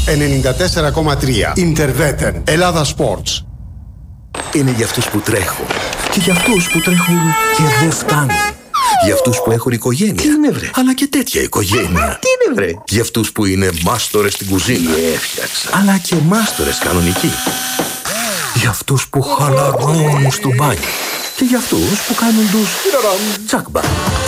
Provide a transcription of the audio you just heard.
94,3. Ιντερβέτεν. Ελλάδα Sports. Είναι για αυτούς που τρέχουν. Και για αυτούς που τρέχουν και δεν φτάνουν. Για αυτούς που έχουν οικογένεια. Τι είναι βρε? Αλλά και τέτοια οικογένεια. Τι είναι βρε? Για αυτούς που είναι μάστορες στην κουζίνα. Έφτιαξα. Αλλά και μάστορες κανονικοί. Για αυτούς που χαλαρώνουν στο μπάνιο. Και για αυτούς που κάνουν τους τσακμπα.